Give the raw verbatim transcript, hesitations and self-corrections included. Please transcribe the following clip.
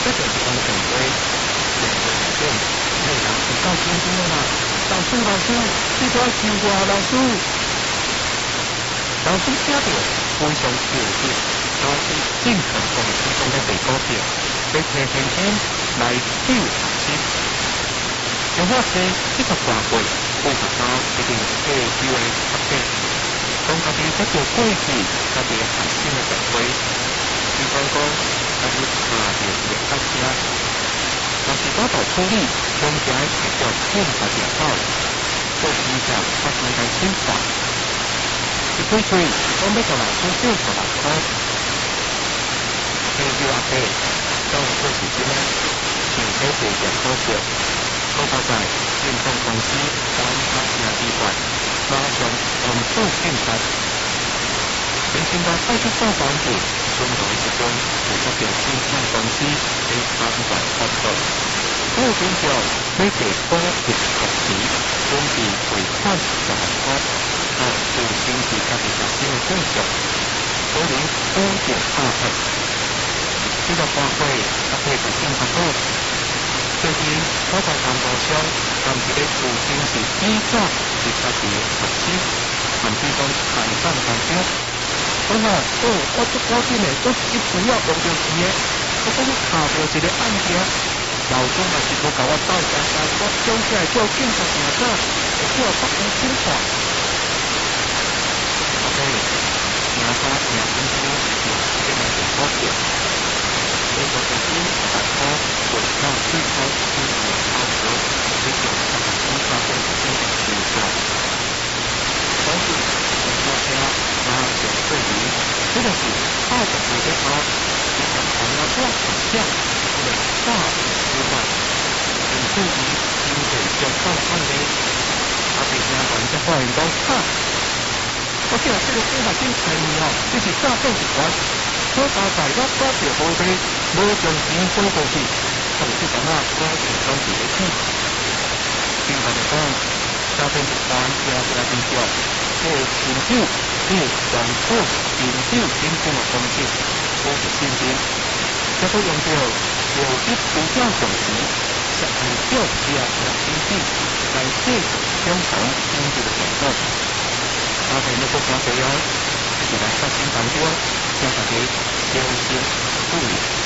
这就是讲正规，正规来讲，内容是够清楚的啦。老师，老师，你都要求我，老师。老师听到非常着急，老师尽可能提供的卖股票，要提现金来救学生。如果是这个大会，副学校一定会机会合作，讲家己这条过去，家己学生的社会，比方讲家己查到一个案件，若是早早处理，中间会叫骗大家跑，做事情发生在心上。一开始我要甲老师借十万块，朋友阿伯当做是真诶，想起这件好事。我发在健康公司监察车机关，马上同步检查。先先到派出所环境，顺路一中负责着健康公司的安全工作。过程中每个科一学时，准备汇款十万块，啊，就先是家己学生的过程，可能五点二分。这个花费搭配着健康好。最近我在南部乡担一个父亲是比较是家己的学生，甚至讲台上台上。我讲哦，我做我真诶，都一主要用着钱诶。我讲查到一个案件，老总也是无甲我斗相共，我讲起来叫警察查查，会叫我北无警察。OK，名家名公司有这么一个股票。这个公司大概会到最高是五超过这种大概五超过这种情况。所以，我们大家拿着对于这个是二十五的后，一个朋友多想象，或者大之外，甚至于经济相关案例，啊，别人人家发现讲哈，我见这个司法警察哦，这是诈骗集团。我加在我股票号码无将钱汇过去，但是干那我是当地的去。警察就讲，诈骗集团也是来研究，这亲友是全国亲友真正的风险，保持信心。这个用着有一比较重视，是按照这样的经济来制定相同经济的活动。阿平的国家队哦，是来发展当中。将大家小心注意。